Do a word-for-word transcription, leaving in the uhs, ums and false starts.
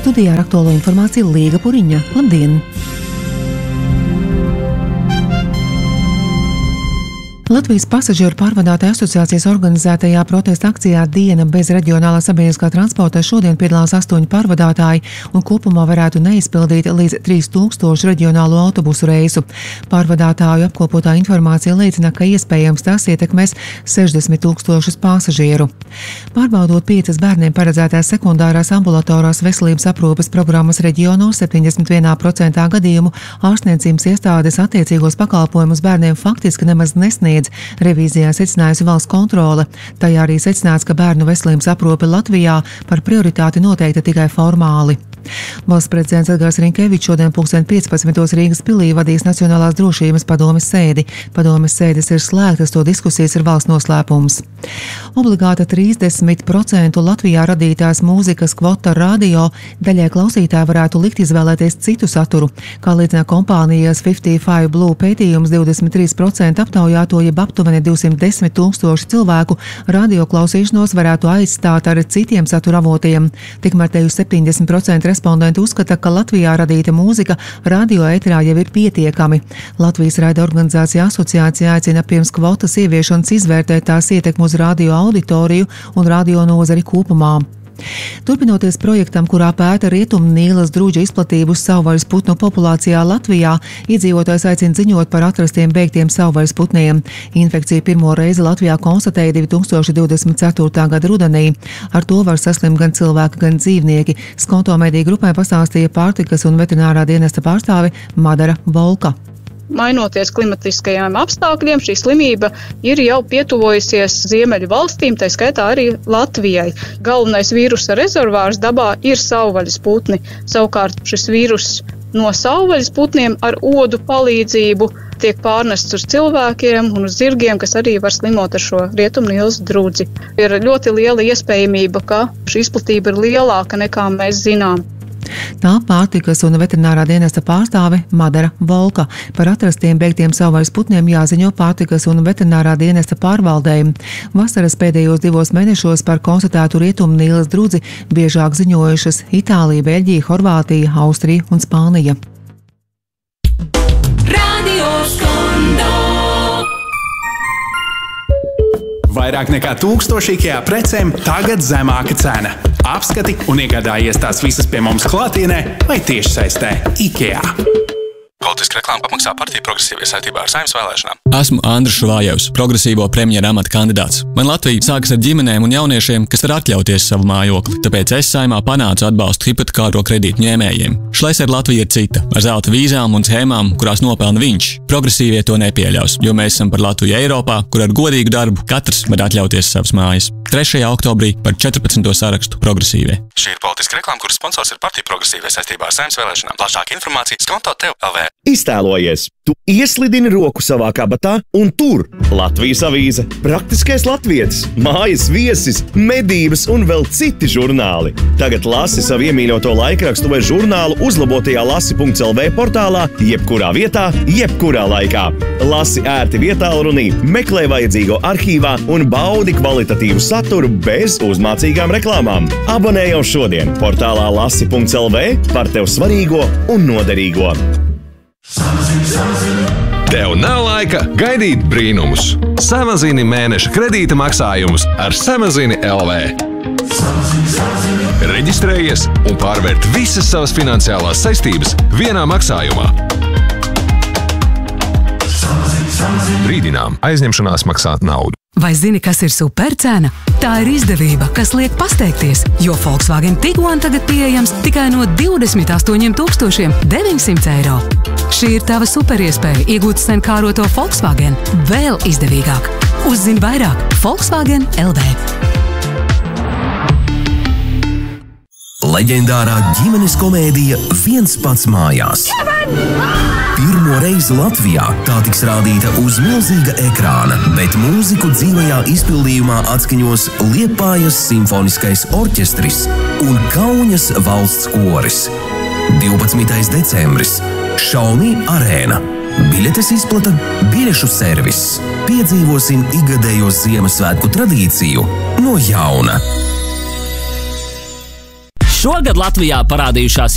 Studijā ar aktuālo informāciju Līga Puriņa. Labdien! Latvijas pasažieru pārvadātāju asociācijas organizētajā protesta akcijā Diena bez reģionālā sabiedriskā transporta šodien piedalās astoņi pārvadātāji un kopumā varētu neizpildīt līdz trīs tūkstoši reģionālo autobusu reisu. Pārvadātāju apkopotā informācija liecina, ka iespējams tas ietekmēs sešdesmit tūkstošus pasažieru. Pārbaudot piecas bērniem paredzētās sekundārās ambulatorās veselības aprūpes programmas reģionos septiņdesmit vienā procentā gadījumu ārstniecības iestādes attiecīgos pakalpojumus bērniem faktiski nemaz nesniedz. Revīzijā secinājusi valsts kontrole. Tajā arī secināts, ka bērnu veselības aprūpe Latvijā par prioritāti noteikta tikai formāli. Valsts prezidents Edgars Rinkevičs šodien pulksten piecpadsmitos Rīgas pilī vadīs Nacionālās drošības padomes sēdi. Padomes sēdes ir slēgtas, to diskusijas ir valsts noslēpums. Obligāta trīsdesmit procentu Latvijā radītās mūzikas kvota radio daļai klausītāji varētu likt izvēlēties citu saturu. Kā liecina kompānijas piecdesmit pieci Blue pētījums, divdesmit trīs procenti aptaujāto, jeb aptuveni divsimt desmit tūkstoši cilvēku radio klausīšanos varētu aizstāt ar citiem satura avotiem. Tikmēr te septiņdesmit procenti respondenti uzskata, ka Latvijā radīta mūzika radio ēterā jau ir pietiekami. Latvijas raida organizācija asociācija aicina pirms kvotas ieviešanas izvērtēt tās ietekmu uz radio auditoriju un radio nozari kopumā. Turpinoties projektam, kurā pēta Rietumu Nīlas drūģa izplatību savvaļas putnu populācijā Latvijā, iedzīvotājs aicina ziņot par atrastiem beigtiem savvaļas putniem. Infekciju pirmo reizi Latvijā konstatēja divi tūkstoši divdesmit ceturtā gada rudenī. Ar to var saslimt gan cilvēki, gan dzīvnieki. Skonto mediju grupai pastāstīja pārtikas un veterinārā dienesta pārstāve Madara Volka. Mainoties klimatiskajiem apstākļiem, šī slimība ir jau pietuvojusies ziemeļu valstīm, tā skaitā arī Latvijai. Galvenais vīrusa rezervārs dabā ir savvaļas putni. Savukārt šis vīrus no savvaļas putniem ar odu palīdzību tiek pārnests uz cilvēkiem un uz zirgiem, kas arī var slimot ar šo Rietumu Nīlas drūdzi. Ir ļoti liela iespējamība, ka šī izplatība ir lielāka nekā mēs zinām. Tā pārtikas un veterinārā dienesta pārstāve Madara Volka. Par atrastiem beigtiem savvaļas putniem jāziņo pārtikas un veterinārā dienesta pārvaldēm. Vasaras pēdējos divos mēnešos par konstatētu Rietumu Nīlas drudzi biežāk ziņojušas Itālija, Beļģija, Horvātija, Austrija un Spānija. Vairāk nekā tūkstoši IKEA precēm, tagad zemāka cena. Apskati un iegādājies tās visas pie mums klātienē vai tiešsaistē. IKEA. Politiska reklāma apmaksā partija Progresīvie saistībā ar Saeimas vēlēšanām. Esmu Andris Šuvājevs, progresīvo premjera amata kandidāts. Man Latvija sākas ar ģimenēm un jauniešiem, kas var atļauties savu mājokli, tāpēc es Saeimā panācu atbalstu hipotekāro kredītu ņēmējiem. Šlesera Latvija ir cita, ar zelta vīzām un schēmām, kurās nopelna viņš. Progresīvie to nepieļaus, jo mēs esam par Latviju Eiropā, kur ar godīgu darbu katrs var atļauties savas mājas. trešajā oktobrī par četrpadsmito sarakstu Progresīvie. Šī ir politiska reklāma, kuras sponsors ir partija Progresīvie saistībā ar Saeimas vēlēšanām. Plašāka informācija Skonto tev L V. Iztēlojies, tu ieslidini roku savā kabatā un tur Latvijas avīze, praktiskais latvietis, mājas viesis, medības un vēl citi žurnāli. Tagad lasi savu iemīļoto laikrakstu vai žurnālu uzlabotajā lasi punkts L V portālā, jebkurā vietā, jebkurā laikā. Lasi ērti vietālrunī, meklē vajadzīgo arhīvā un baudi kvalitatīvu saturu bez uzmācīgām reklāmām. Abonē jau šodien portālā lasi punkts L V par tev svarīgo un noderīgo. Tev nav laika gaidīt brīnumus. Samazini mēneša kredīta maksājumus ar Samazini L V. Reģistrējies un pārvērt visas savas finansiālās saistības vienā maksājumā. Brīdinām, aizņemšanās maksāt naudu. Vai zini, kas ir supercena? Tā ir izdevība, kas liek pasteigties, jo Volkswagen Tiguan tagad pieejams tikai no divdesmit astoņiem tūkstošiem deviņsimt eiro. Šī ir tava superiespēja iegūt sen kāroto Volkswagen vēl izdevīgāk. Uzzini vairāk Volkswagen L V. Leģendārā ģimenes komēdija Viens pats mājās. Pirmo reizi Latvijā tā tiks rādīta uz milzīga ekrāna, bet mūziku dzīvajā izpildījumā atskaņos Liepājas simfoniskais orķestris un Kauņas valsts koris. divpadsmitais decembris. Šaumī arēna. Biļetes izplata biļešu servis. Piedzīvosim ikgadējos Ziemassvētku tradīciju no jauna. Šogad Latvijā parādījušās